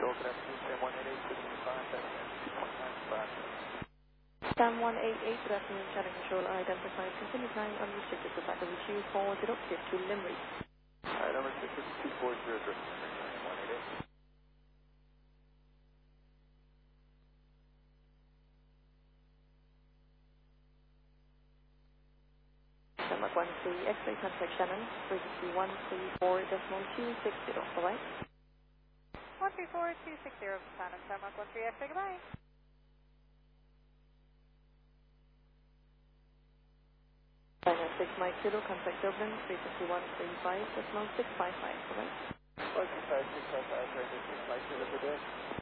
Sure, good afternoon, Sam 188, good contact, Sam 188, good afternoon, Channel Control, identified continue flying unrestricted to back of the 240 up to Limerick. Alright, number 65240, Sam 188. Denmark 13, X-ray contact Shannon, frequency 134.260, bye-bye. 134.260, Shannon, Denmark 13, X-ray, goodbye. China 6 Mike Kilo, contact Dublin, frequency 135.655, bye-bye. 135, 655, 655, good day.